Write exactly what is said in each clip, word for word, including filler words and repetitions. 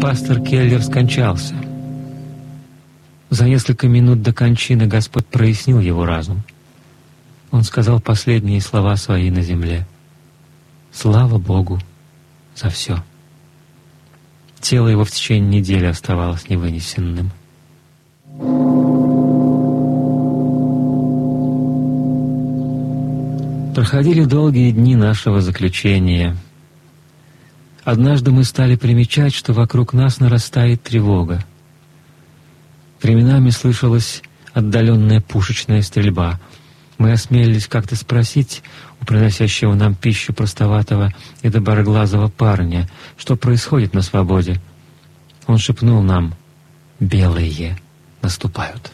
пастор Келлер скончался. За несколько минут до кончины Господь прояснил его разум. Он сказал последние слова свои на земле. Слава Богу за все. Тело его в течение недели оставалось невынесенным. Проходили долгие дни нашего заключения. Однажды мы стали примечать, что вокруг нас нарастает тревога. Временами слышалась отдаленная пушечная стрельба. Мы осмелились как-то спросить у приносящего нам пищу простоватого и доброглазого парня, что происходит на свободе. Он шепнул нам: «Белые наступают».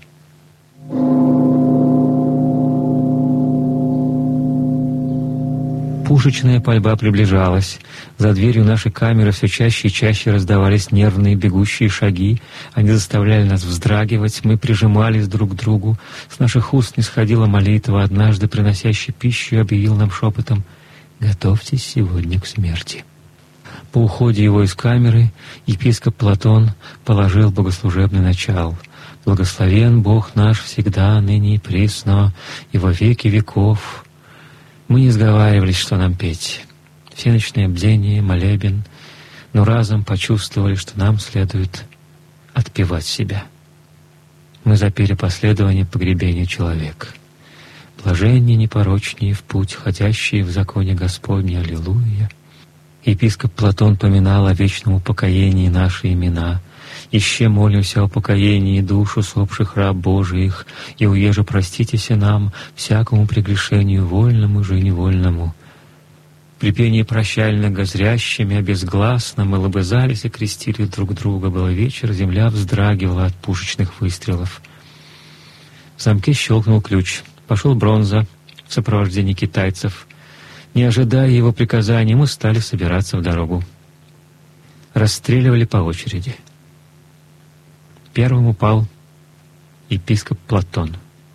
Пушечная пальба приближалась. За дверью нашей камеры все чаще и чаще раздавались нервные бегущие шаги. Они заставляли нас вздрагивать. Мы прижимались друг к другу. С наших уст нисходила молитва. Однажды приносящий пищу объявил нам шепотом: «Готовьтесь сегодня к смерти». По уходе его из камеры епископ Платон положил богослужебный начал. «Благословен Бог наш всегда, ныне и присно, и во веки веков». Мы не сговаривались, что нам петь. Всеночное бдение, молебен, но разом почувствовали, что нам следует отпевать себя. Мы запели последование погребения человека. «Блаженнее непорочнее в путь, ходящие в законе Господне, аллилуйя». Епископ Платон поминал о вечном упокоении наши имена. «Ище молимся о покоении душ усопших раб Божиих, и уеже проститеся нам всякому прегрешению вольному же и невольному». При пении прощального зрящими, обезгласно мы лобызались и крестили друг друга. Был вечер, земля вздрагивала от пушечных выстрелов. В замке щелкнул ключ. Пошел Бронза в сопровождении китайцев. Не ожидая его приказаний, мы стали собираться в дорогу. Расстреливали по очереди. Первым упал епископ Платон.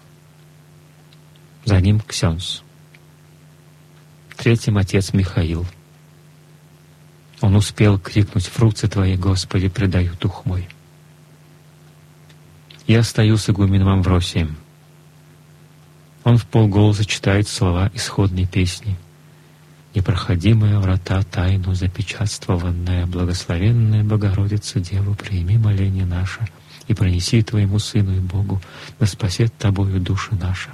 За ним Ксенс. Третьим отец Михаил. Он успел крикнуть: «Фруцы Твои, Господи, предаю дух мой». Я стою с игуменом Амвросием. Он вполголоса читает слова исходной песни. «Непроходимые врата тайну запечатствованная, благословенная Богородица Дева, прими моление наше и принеси Твоему Сыну и Богу, да спасет Тобою души наши».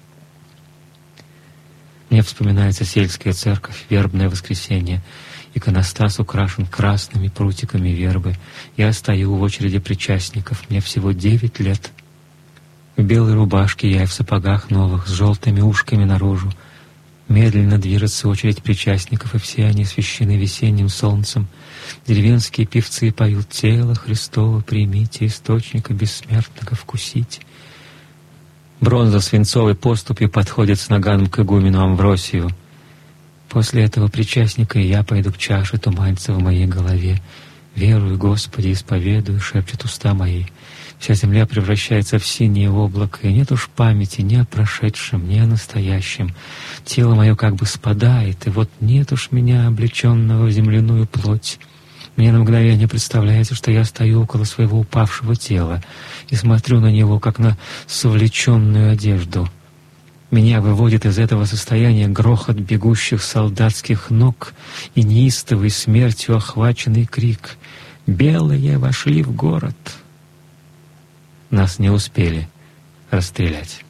Мне вспоминается сельская церковь, вербное воскресенье. Иконостас украшен красными прутиками вербы. Я стою в очереди причастников, мне всего девять лет. В белой рубашке я и в сапогах новых, с желтыми ушками наружу. Медленно движется очередь причастников, и все они освещены весенним солнцем. Деревенские певцы поют: «Тело Христово примите, источника бессмертного вкусите». Бронза свинцовой поступью подходит с наганом к игумену Амвросию. После этого причастника и я пойду к чаше, туманится в моей голове. «Верую, Господи, исповедую», — шепчут уста мои. Вся земля превращается в синее облако, и нет уж памяти ни о прошедшем, ни о настоящем. Тело мое как бы спадает, и вот нет уж меня, облеченного в земляную плоть. Мне на мгновение представляется, что я стою около своего упавшего тела и смотрю на него, как на совлеченную одежду. Меня выводит из этого состояния грохот бегущих солдатских ног и неистовый смертью охваченный крик: «Белые вошли в город!» Нас не успели расстрелять.